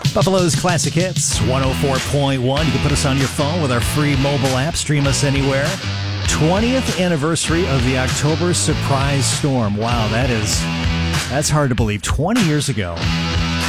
Buffalo's Classic Hits, 104.1. You can put us on your phone with our free mobile app. Stream us anywhere. 20th anniversary of the October surprise storm. Wow, that's hard to believe. 20 years ago,